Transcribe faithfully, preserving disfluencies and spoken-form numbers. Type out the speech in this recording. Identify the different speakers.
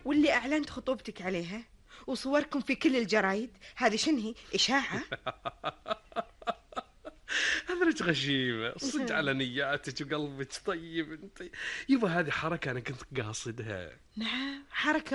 Speaker 1: واللي أعلنت خطوبتك عليها وصوركم في كل الجرايد، هذه شنهي إشاعة؟
Speaker 2: هذا غشيمة صدق على نياتك وقلبك طيب انت. يبا هذه حركة انا كنت قاصدها.
Speaker 1: نعم، حركة